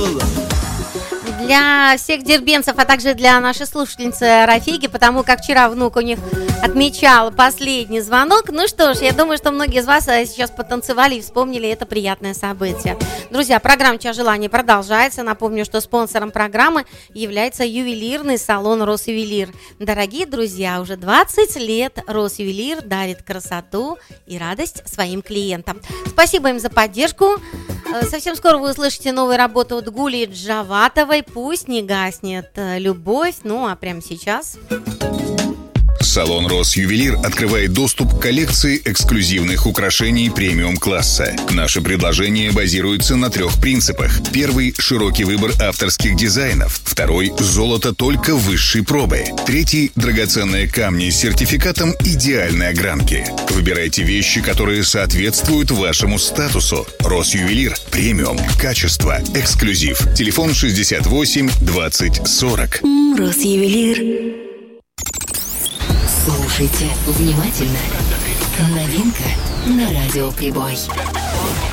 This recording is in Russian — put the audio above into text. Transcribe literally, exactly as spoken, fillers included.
Для всех дербенцев, а также для нашей слушательницы Рафиги, потому как вчера внук у них отмечал последний звонок. Ну что ж, я думаю, что многие из вас сейчас потанцевали и вспомнили это приятное событие. Друзья, программа «Чье желание» продолжается. Напомню, что спонсором программы является ювелирный салон «Росювелир». Дорогие друзья, уже двадцать лет «Росювелир» дарит красоту и радость своим клиентам. Спасибо им за поддержку. Совсем скоро вы услышите новую работу от Гулии Джаватовой. Пусть не гаснет любовь. Ну, а прямо сейчас... Салон «Росювелир» открывает доступ к коллекции эксклюзивных украшений премиум-класса. Наши предложения базируются на трех принципах. Первый – широкий выбор авторских дизайнов. Второй – золото только высшей пробы. Третий – драгоценные камни с сертификатом идеальной огранки. Выбирайте вещи, которые соответствуют вашему статусу. «Росювелир» – премиум, качество, эксклюзив. Телефон шестьдесят восемь двадцать сорок. «Росювелир». Слушайте внимательно. Новинка на радио «Прибой».